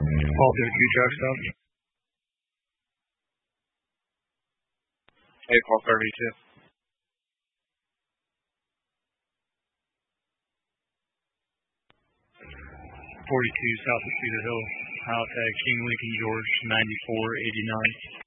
Paul 32 truck stop. Hey, Paul 32. 42 south of Cedar Hill. Out at King Lincoln George, 9489.